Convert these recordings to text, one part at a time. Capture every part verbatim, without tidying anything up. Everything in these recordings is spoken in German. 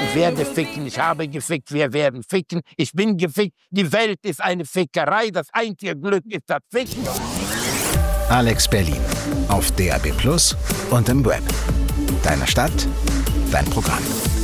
Ich werde ficken, ich habe gefickt, wir werden ficken. Ich bin gefickt, die Welt ist eine Fickerei. Das einzige Glück ist das Ficken. Alex Berlin auf D A B Plus und im Web. Deine Stadt, dein Programm.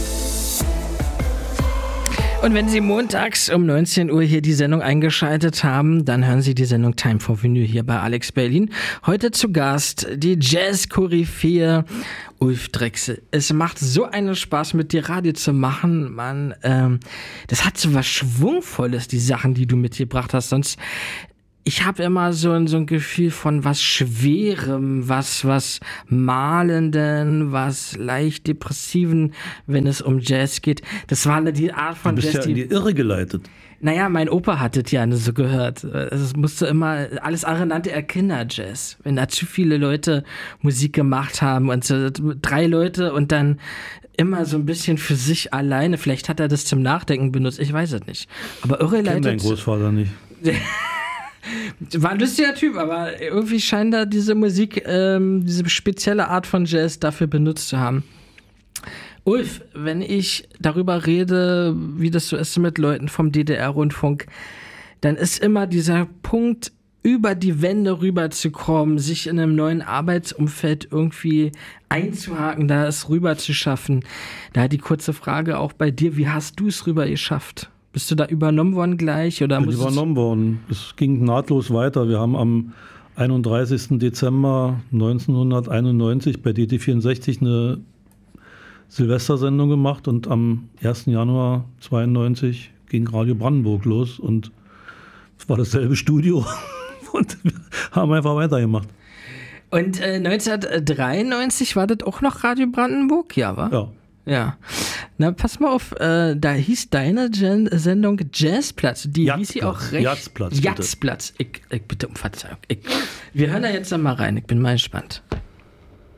Und wenn Sie montags um neunzehn Uhr hier die Sendung eingeschaltet haben, dann hören Sie die Sendung Time for Vinyl hier bei Alex Berlin. Heute zu Gast die Jazz-Koryphäe Ulf Drechsel. Es macht so einen Spaß, mit dir Radio zu machen. Man, ähm, das hat so was Schwungvolles, die Sachen, die du mitgebracht hast. Sonst Ich habe immer so ein, so ein Gefühl von was Schwerem, was, was Malenden, was leicht Depressiven, wenn es um Jazz geht. Das war die Art von Jazz. Du bist Jazz, ja in die Irre geleitet. Naja, mein Opa hat das ja so gehört. Es musste immer, alles andere nannte er Kinderjazz. Wenn da zu viele Leute Musik gemacht haben und so drei Leute und dann immer so ein bisschen für sich alleine. Vielleicht hat er das zum Nachdenken benutzt, ich weiß es nicht. Aber irreleitet. Ich kenn deinen Großvater nicht. War ein lustiger Typ, aber irgendwie scheint er diese Musik, ähm, diese spezielle Art von Jazz dafür benutzt zu haben. Ulf, wenn ich darüber rede, wie das so ist mit Leuten vom D D R-Rundfunk, dann ist immer dieser Punkt, über die Wände rüberzukommen, sich in einem neuen Arbeitsumfeld irgendwie einzuhaken, da es rüber zu schaffen. Da die kurze Frage auch bei dir, wie hast du es rüber geschafft? Bist du da übernommen worden gleich? Oder ich bin übernommen worden. Es ging nahtlos weiter. Wir haben am einunddreißigsten Dezember neunzehnhunderteinundneunzig bei D T vierundsechzig eine Silvestersendung gemacht und am ersten Januar zweiundneunzig ging Radio Brandenburg los und es war dasselbe Studio und wir haben einfach weitergemacht. Und äh, neunzehnhundertdreiundneunzig war das auch noch Radio Brandenburg? Ja, wa? Ja. Ja. Na, pass mal auf, äh, da hieß deine Gen- Sendung Jazzplatz. Die Jazzplatz. hieß sie auch recht. Jazzplatz. Jazzplatz. Ich, ich bitte um Verzeihung. Ich, wir hören da jetzt mal rein. Ich bin mal gespannt.